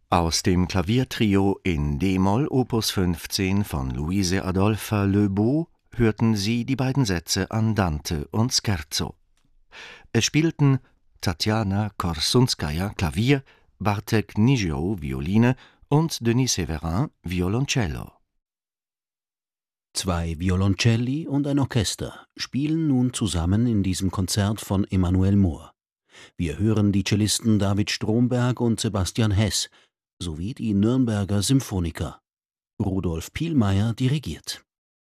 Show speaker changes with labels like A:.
A: Aus dem Klaviertrio in d-Moll Opus 15 von Luise Adolpha Le Beau hörten Sie die beiden Sätze Andante und Scherzo. Es spielten Tatjana Korsunskaja Klavier, Bartek Nizioł Violine und Denis Séverin Violoncello.
B: Zwei Violoncelli und ein Orchester spielen nun zusammen in diesem Konzert von Emanuel Mohr. Wir hören die Cellisten David Stromberg und Sebastian Hess sowie die Nürnberger Symphoniker. Rudolf Pielmeier dirigiert.